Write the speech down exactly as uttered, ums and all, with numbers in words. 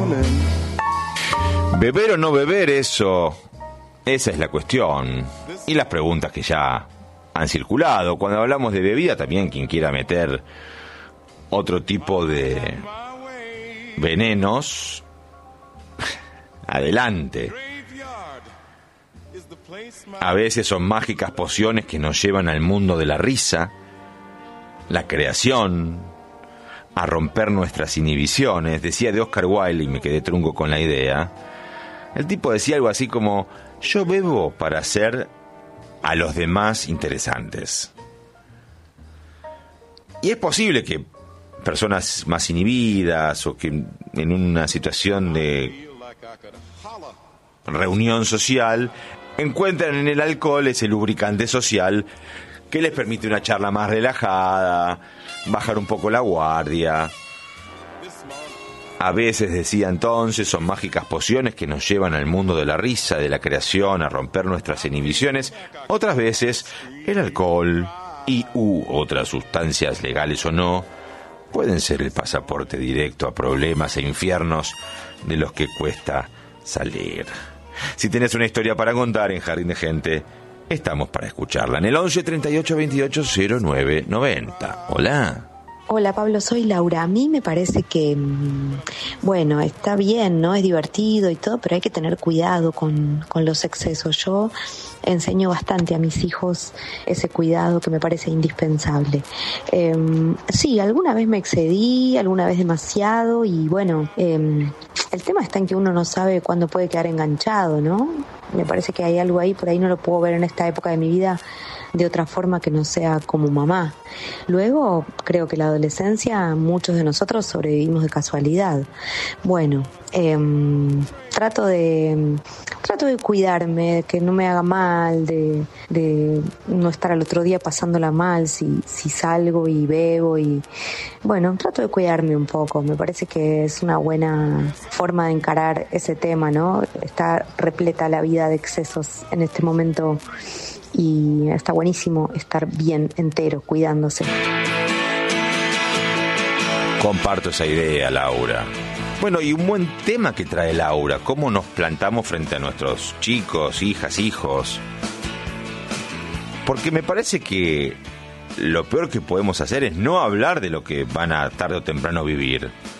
Beber o no beber, eso, esa es la cuestión. Y las preguntas que ya han circulado. Cuando hablamos de bebida, también quien quiera meter otro tipo de venenos, adelante. A veces son mágicas pociones que nos llevan al mundo de la risa, la creación, a romper nuestras inhibiciones. Decía de Oscar Wilde, y me quedé trunco con la idea. El tipo decía algo así como: yo bebo para hacer a los demás interesantes. Y es posible que personas más inhibidas o que en una situación de reunión social encuentran en el alcohol ese lubricante social que les permite una charla más relajada, bajar un poco la guardia. A veces, decía entonces, son mágicas pociones que nos llevan al mundo de la risa, de la creación, a romper nuestras inhibiciones. Otras veces, el alcohol y u otras sustancias, legales o no, pueden ser el pasaporte directo a problemas e infiernos de los que cuesta salir. Si tenés una historia para contar en Jardín de Gente, estamos para escucharla en el once treinta y ocho veintiocho cero nueve noventa. Hola. Hola Pablo, soy Laura. A mí me parece que, bueno, está bien, ¿no? Es divertido y todo, pero hay que tener cuidado con, con los excesos. Yo enseño bastante a mis hijos ese cuidado que me parece indispensable. Eh, sí, alguna vez me excedí, alguna vez demasiado, y bueno, eh, el tema está en que uno no sabe cuándo puede quedar enganchado, ¿no? Me parece que hay algo ahí, por ahí no lo puedo ver en esta época de mi vida de otra forma que no sea como mamá. Luego, creo que la adolescencia, muchos de nosotros sobrevivimos de casualidad. Bueno, eh, trato de trato de cuidarme, que no me haga mal, de, de no estar al otro día pasándola mal si, si salgo y bebo, y bueno, trato de cuidarme un poco. Me parece que es una buena forma de encarar ese tema, ¿no? Está repleta la vida de excesos en este momento, y está buenísimo estar bien entero, cuidándose. Comparto esa idea, Laura. Bueno, y un buen tema que trae Laura: cómo nos plantamos frente a nuestros chicos, hijas, hijos. Porque me parece que lo peor que podemos hacer es no hablar de lo que van a tarde o temprano vivir.